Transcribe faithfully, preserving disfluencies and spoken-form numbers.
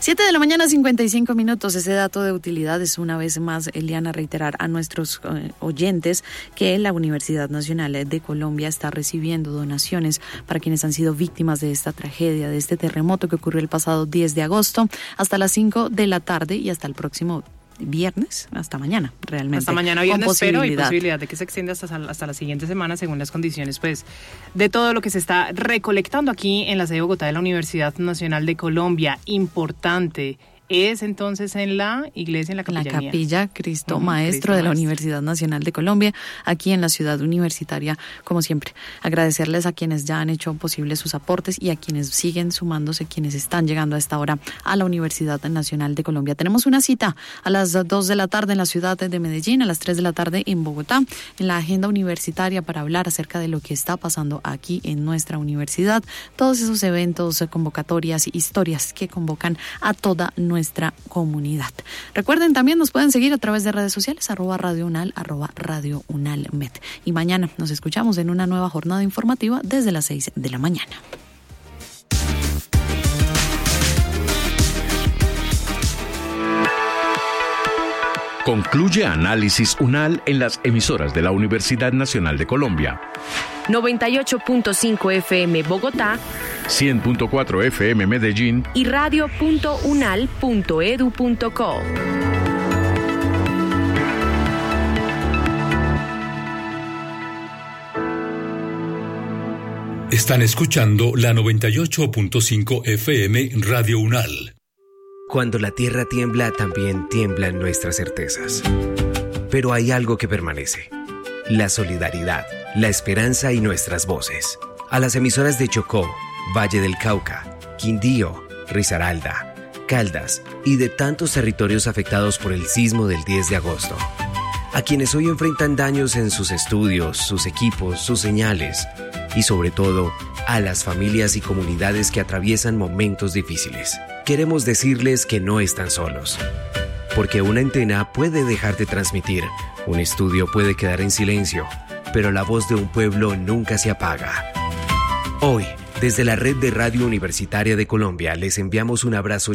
Siete de la mañana, cincuenta y cinco minutos. Ese dato de utilidad es una vez más, Eliana, reiterar a nuestros eh, oyentes que la Universidad Nacional de Colombia está recibiendo donaciones para quienes han sido víctimas de esta tragedia, de este terremoto que ocurrió el pasado diez de agosto, hasta las cinco de la tarde y hasta el próximo viernes, hasta mañana, realmente. Hasta mañana viernes, pero hay posibilidad de que se extienda hasta, hasta la siguiente semana según las condiciones, pues, de todo lo que se está recolectando aquí en la sede de Bogotá de la Universidad Nacional de Colombia. Importante. Es entonces en la iglesia, en la capilla. La capilla Cristo uh-huh, Maestro Cristo de la Maestro. Universidad Nacional de Colombia, aquí en la ciudad universitaria, como siempre. Agradecerles a quienes ya han hecho posible sus aportes y a quienes siguen sumándose, quienes están llegando a esta hora a la Universidad Nacional de Colombia. Tenemos una cita a las dos de la tarde en la ciudad de Medellín, a las tres de la tarde en Bogotá, en la agenda universitaria para hablar acerca de lo que está pasando aquí en nuestra universidad. Todos esos eventos, convocatorias, historias que convocan a toda nuestra nuestra comunidad. Recuerden, también nos pueden seguir a través de redes sociales, arroba Radio Unal, arroba Radio Unal Med. Y mañana nos escuchamos en una nueva jornada informativa desde las seis de la mañana. Concluye Análisis Unal en las emisoras de la Universidad Nacional de Colombia. noventa y ocho punto cinco F M Bogotá, cien punto cuatro F M Medellín y radio punto unal punto edu punto co. Están escuchando la noventa y ocho punto cinco F M Radio Unal. Cuando la tierra tiembla, también tiemblan nuestras certezas. Pero hay algo que permanece: la solidaridad, la esperanza y nuestras voces. A las emisoras de Chocó, Valle del Cauca, Quindío, Risaralda, Caldas y de tantos territorios afectados por el sismo del diez de agosto. A quienes hoy enfrentan daños en sus estudios, sus equipos, sus señales. Y sobre todo, a las familias y comunidades que atraviesan momentos difíciles. Queremos decirles que no están solos. Porque una antena puede dejar de transmitir, un estudio puede quedar en silencio, pero la voz de un pueblo nunca se apaga. Hoy, desde la Red de Radio Universitaria de Colombia, les enviamos un abrazo